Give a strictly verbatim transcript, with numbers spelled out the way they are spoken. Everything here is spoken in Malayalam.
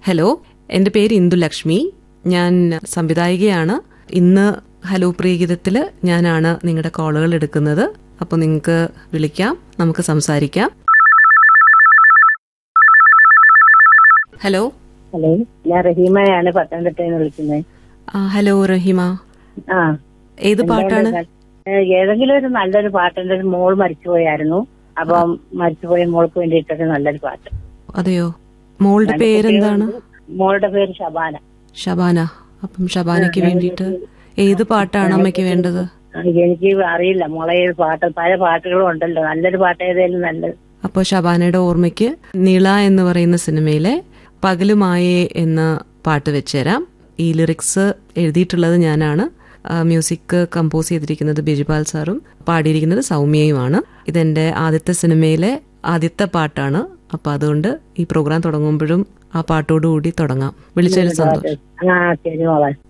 ഹലോ, എൻ്റെ പേര് ഇന്ദുലക്ഷ്മി. ഞാൻ സംവിധായികയാണ്. ഇന്ന് ഹലോ പ്രിയഗീതത്തില് ഞാനാണ് നിങ്ങളുടെ കോളുകൾ എടുക്കുന്നത്. അപ്പോൾ നിങ്ങൾക്ക് വിളിക്കാം, നമുക്ക് സംസാരിക്കാം. ഹലോ ഹലോ, ഞാൻ റഹീമയാണ് പത്തനംതിട്ടയിൽ നിന്ന് വിളിക്കുന്നത്. ഹലോ റഹീമ, ആ ഏത് പാട്ടാണ്? ഏതെങ്കിലും ഒരു നല്ലൊരു പാട്ടുണ്ട്. ഒരു മോൾ മരിച്ചുപോയായിരുന്നു. അപ്പം മരിച്ചുപോയ മോൾക്ക് വേണ്ടിയിട്ടൊരു നല്ലൊരു പാട്ട്. അതെയോ, മോളുടെ പേരെന്താണ്? മോളുടെ പേര് ഷബാന. ഷബാന. അപ്പം ഷബാനയ്ക്ക് വേണ്ടിയിട്ട് ഏത് പാട്ടാണ് അമ്മയ്ക്ക് വേണ്ടത്? എനിക്ക് അറിയില്ല മോളെ, ഏത് പാട്ട്, പല പാട്ടുകളും ഉണ്ടല്ലോ. നല്ലൊരു പാട്ട് ഏതായാലും നല്ലത്. അപ്പോൾ ഷബാനയുടെ ഓർമ്മയ്ക്ക് നിള എന്ന് പറയുന്ന സിനിമയിലെ പകലുമായേ എന്ന പാട്ട് വെച്ചുതരാം. ഈ ലിറിക്സ് എഴുതിയിട്ടുള്ളത് ഞാനാണ്. മ്യൂസിക് കമ്പോസ് ചെയ്തിരിക്കുന്നത് ബിജിപാൽ സാറും പാടിയിരിക്കുന്നത് സൗമ്യയുമാണ്. ഇതെന്റെ ആദ്യത്തെ സിനിമയിലെ ആദ്യത്തെ പാട്ടാണ്. അപ്പൊ അതുകൊണ്ട് ഈ പ്രോഗ്രാം തുടങ്ങുമ്പോഴും ആ പാട്ടോടുകൂടി തുടങ്ങാം. വിളിച്ചതിൽ സന്തോഷം.